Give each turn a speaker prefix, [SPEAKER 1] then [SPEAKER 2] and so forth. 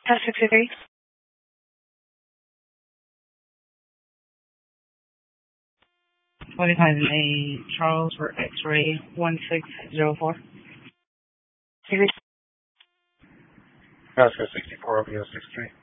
[SPEAKER 1] Test 63. 45A Charles for X-ray 1604.
[SPEAKER 2] Oscar 64 OPO 63.